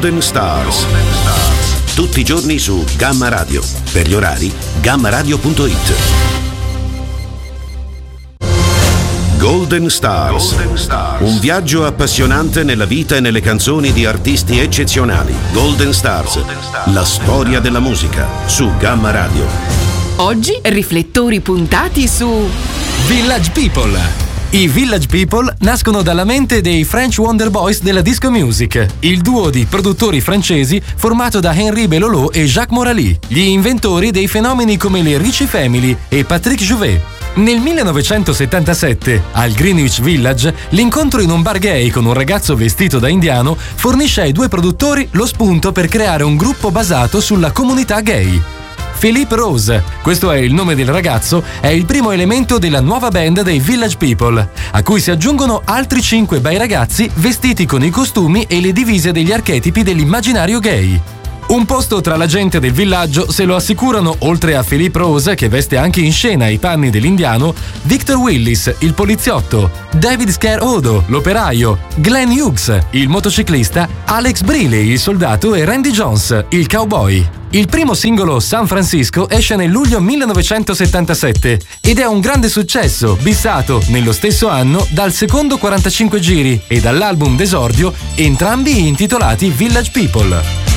Golden Stars. Tutti i giorni su Gamma Radio. Per gli orari, gammaradio.it. Golden Stars. Un viaggio appassionante nella vita e nelle canzoni di artisti eccezionali. Golden Stars. La storia della musica su Gamma Radio. Oggi riflettori puntati su Village People. I Village People nascono dalla mente dei French Wonder Boys della disco music, il duo di produttori francesi formato da Henri Belolo e Jacques Morali, gli inventori dei fenomeni come le Ricci Family e Patrick Jouvet. Nel 1977, al Greenwich Village, l'incontro in un bar gay con un ragazzo vestito da indiano fornisce ai due produttori lo spunto per creare un gruppo basato sulla comunità gay. Philippe Rose, questo è il nome del ragazzo, è il primo elemento della nuova band dei Village People, a cui si aggiungono altri 5 bei ragazzi vestiti con i costumi e le divise degli archetipi dell'immaginario gay. Un posto tra la gente del villaggio se lo assicurano, oltre a Philippe Rose, che veste anche in scena i panni dell'indiano, Victor Willis, il poliziotto, David Scare Odo, l'operaio, Glenn Hughes, il motociclista, Alex Briley, il soldato e Randy Jones, il cowboy. Il primo singolo, San Francisco, esce nel luglio 1977 ed è un grande successo, bissato nello stesso anno dal secondo 45 giri e dall'album d'esordio, entrambi intitolati Village People.